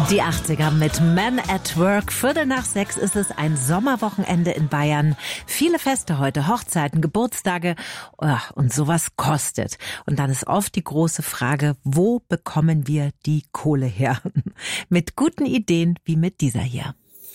Die 80er mit Men at Work. 5:45 ist es, ein Sommerwochenende in Bayern. Viele Feste heute, Hochzeiten, Geburtstage und sowas kostet. Und dann ist oft die große Frage, wo bekommen wir die Kohle her? Mit guten Ideen wie mit dieser hier.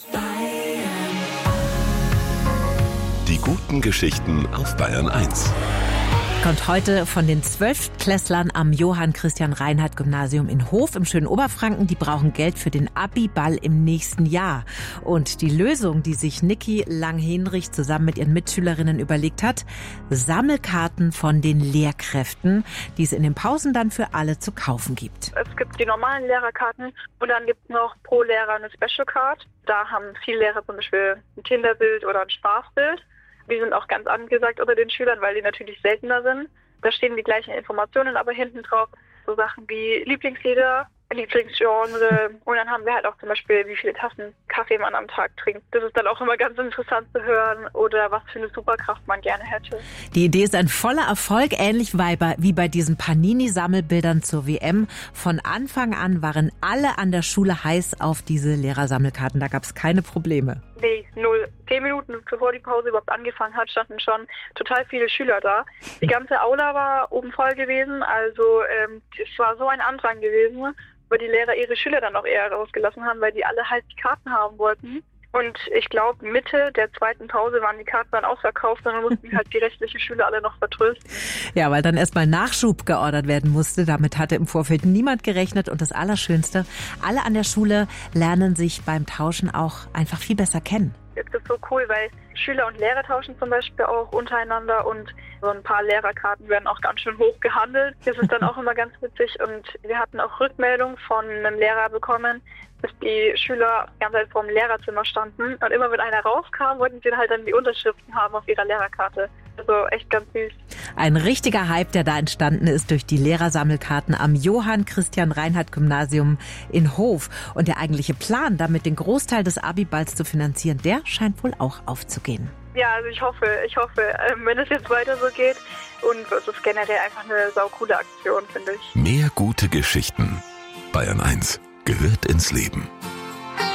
Die guten Geschichten auf Bayern 1. Kommt heute von den 12-Klässlern am Johann-Christian-Reinhardt-Gymnasium in Hof im schönen Oberfranken. Die brauchen Geld für den Abi-Ball im nächsten Jahr. Und die Lösung, die sich Niki Lang-Henrich zusammen mit ihren Mitschülerinnen überlegt hat: Sammelkarten von den Lehrkräften, die es in den Pausen dann für alle zu kaufen gibt. Es gibt die normalen Lehrerkarten und dann gibt es noch pro Lehrer eine Special Card. Da haben viele Lehrer zum Beispiel ein Kinderbild oder ein Spaßbild. Die sind auch ganz angesagt unter den Schülern, weil die natürlich seltener sind. Da stehen die gleichen Informationen aber hinten drauf. So Sachen wie Lieblingslieder, Lieblingsgenre. Und dann haben wir halt auch zum Beispiel, wie viele Tassen Kaffee man am Tag trinkt. Das ist dann auch immer ganz interessant zu hören. Oder was für eine Superkraft man gerne hätte. Die Idee ist ein voller Erfolg, ähnlich wie bei diesen Panini-Sammelbildern zur WM. Von Anfang an waren alle an der Schule heiß auf diese Lehrersammelkarten. Da gab es keine Probleme. Nee, 0. 10 Minuten bevor die Pause überhaupt angefangen hat, standen schon total viele Schüler da. Die ganze Aula war oben voll gewesen, also es war so ein Andrang gewesen, weil die Lehrer ihre Schüler dann auch eher rausgelassen haben, weil die alle halt die Karten haben wollten. Und ich glaube, Mitte der zweiten Pause waren die Karten dann ausverkauft und dann mussten halt die restlichen Schüler alle noch vertrösten. Ja, weil dann erstmal Nachschub geordert werden musste. Damit hatte im Vorfeld niemand gerechnet. Und das Allerschönste, alle an der Schule lernen sich beim Tauschen auch einfach viel besser kennen. Es ist so cool, weil Schüler und Lehrer tauschen zum Beispiel auch untereinander und so ein paar Lehrerkarten werden auch ganz schön hoch gehandelt. Das ist dann auch immer ganz witzig und wir hatten auch Rückmeldung von einem Lehrer bekommen, dass die Schüler die ganze Zeit vor dem Lehrerzimmer standen und immer wenn einer rauskam, wollten sie halt dann die Unterschriften haben auf ihrer Lehrerkarte. Also echt ganz süß. Ein richtiger Hype, der da entstanden ist durch die Lehrersammelkarten am Johann-Christian-Reinhardt-Gymnasium in Hof. Und der eigentliche Plan, damit den Großteil des Abi-Balls zu finanzieren, der scheint wohl auch aufzugehen. Ja, also ich hoffe, wenn es jetzt weiter so geht. Und es ist generell einfach eine saukoole Aktion, finde ich. Mehr gute Geschichten. Bayern 1 gehört ins Leben.